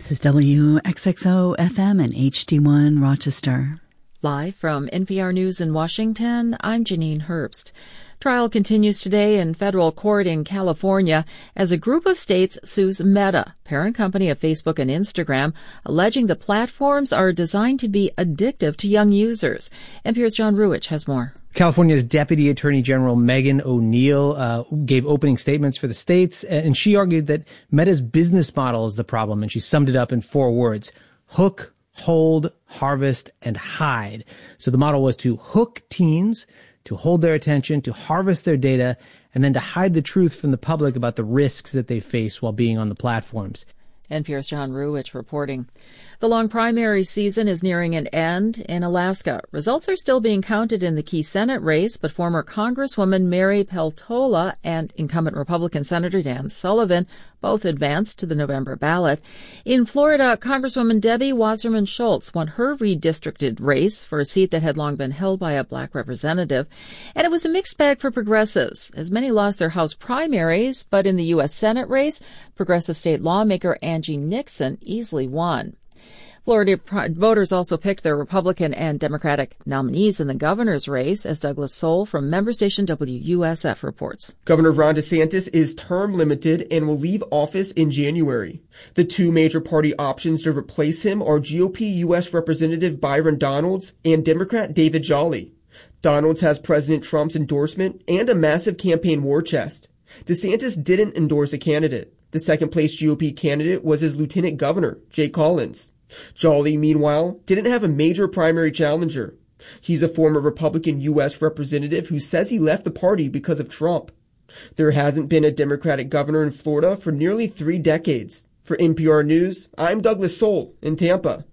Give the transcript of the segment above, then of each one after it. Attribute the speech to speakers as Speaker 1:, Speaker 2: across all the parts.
Speaker 1: This is WXXO FM and HD1 Rochester.
Speaker 2: Live from NPR News in Washington, I'm Janine Herbst. Trial continues today in federal court in California as a group of states sues Meta, parent company of Facebook and Instagram, alleging the platforms are designed to be addictive to young users. NPR's John Ruwitch has more.
Speaker 3: California's Deputy Attorney General Megan O'Neill gave opening statements for the states, and she argued that Meta's business model is the problem, and she summed it up in 4 words: hook, hold, harvest, and hide. So the model was to hook teens, to hold their attention, to harvest their data, and then to hide the truth from the public about the risks that they face while being on the platforms.
Speaker 2: NPR's John Ruwitch reporting. The long primary season is nearing an end in Alaska. Results are still being counted in the key Senate race, but former Congresswoman Mary Peltola and incumbent Republican Senator Dan Sullivan both advanced to the November ballot. In Florida, Congresswoman Debbie Wasserman Schultz won her redistricted race for a seat that had long been held by a black representative. And it was a mixed bag for progressives, as many lost their House primaries, but in the U.S. Senate race, progressive state lawmaker Angie Nixon easily won. Florida voters also picked their Republican and Democratic nominees in the governor's race, as Douglas Soul from member station WUSF reports.
Speaker 4: Governor Ron DeSantis is term limited and will leave office in January. The 2 major party options to replace him are GOP U.S. Representative Byron Donalds and Democrat David Jolly. Donalds has President Trump's endorsement and a massive campaign war chest. DeSantis didn't endorse a candidate. The second-place GOP candidate was his lieutenant governor, Jay Collins. Jolly, meanwhile, didn't have a major primary challenger. He's a former Republican U.S. representative who says he left the party because of Trump. There hasn't been a Democratic governor in Florida for nearly 3 decades. For NPR News, I'm Douglas Soul in Tampa.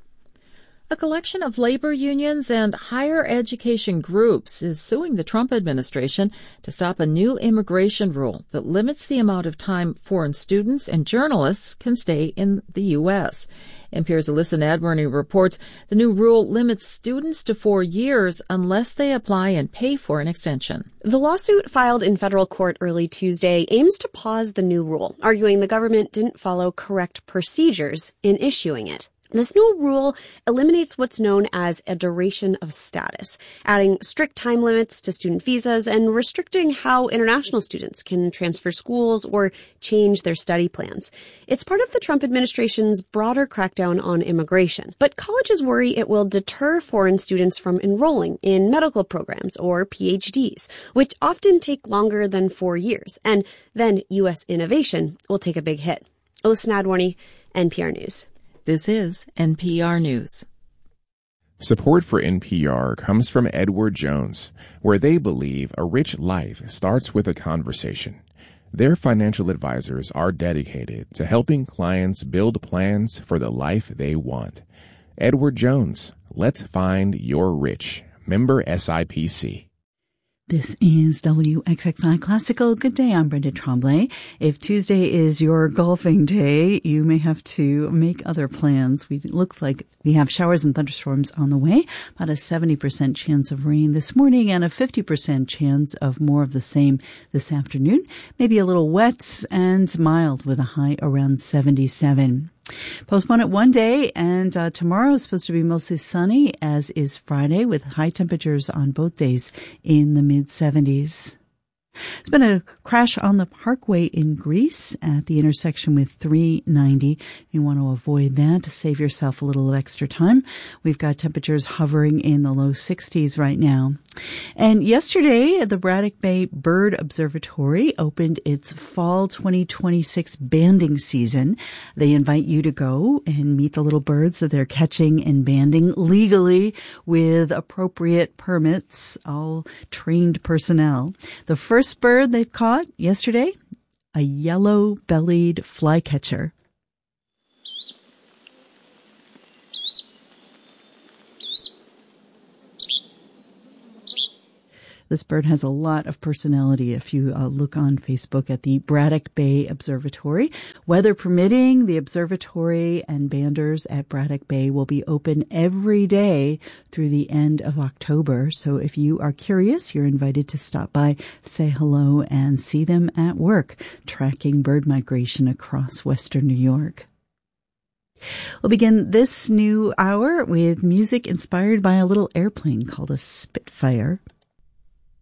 Speaker 2: A collection of labor unions and higher education groups is suing the Trump administration to stop a new immigration rule that limits the amount of time foreign students and journalists can stay in the U.S. NPR's Alyssa Nadworny reports the new rule limits students to 4 years unless they apply and pay for an extension.
Speaker 5: The lawsuit filed in federal court early Tuesday aims to pause the new rule, arguing the government didn't follow correct procedures in issuing it. This new rule eliminates what's known as a duration of status, adding strict time limits to student visas and restricting how international students can transfer schools or change their study plans. It's part of the Trump administration's broader crackdown on immigration, but colleges worry it will deter foreign students from enrolling in medical programs or PhDs, which often take longer than 4 years, and then U.S. innovation will take a big hit. Alyssa Nadworny, NPR News.
Speaker 2: This is NPR News.
Speaker 6: Support for NPR comes from Edward Jones, where they believe a rich life starts with a conversation. Their financial advisors are dedicated to helping clients build plans for the life they want. Edward Jones, let's find your rich. Member SIPC.
Speaker 1: This is WXXI Classical. Good day, I'm Brenda Tremblay. If Tuesday is your golfing day, you may have to make other plans. We look like we have showers and thunderstorms on the way, about a 70% chance of rain this morning and a 50% chance of more of the same this afternoon. Maybe a little wet and mild with a high around 77. Postpone it one day, and tomorrow is supposed to be mostly sunny, as is Friday, with high temperatures on both days in the mid-70s. There's been a crash on the Parkway in Greece at the intersection with 390. You want to avoid that to save yourself a little extra time. We've got temperatures hovering in the low 60s right now. And yesterday, the Braddock Bay Bird Observatory opened its fall 2026 banding season. They invite you to go and meet the little birds that they're catching and banding legally with appropriate permits, all trained personnel. The first bird they've caught yesterday, a yellow-bellied flycatcher. This bird has a lot of personality if you look on Facebook at the Braddock Bay Observatory. Weather permitting, the observatory and banders at Braddock Bay will be open every day through the end of October. So if you are curious, you're invited to stop by, say hello, and see them at work, tracking bird migration across western New York. We'll begin this new hour with music inspired by a little airplane called a Spitfire.